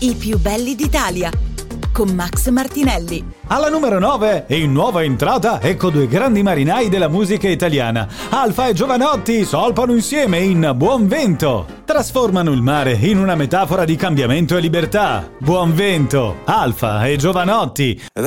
I più belli d'Italia, con Max Martinelli. Alla numero 9 e in nuova entrata, ecco due grandi marinai della musica italiana. Alfa e Jovanotti solpano insieme in Buon Vento. Trasformano il mare in una metafora di cambiamento e libertà. Buon Vento, Alfa e Jovanotti.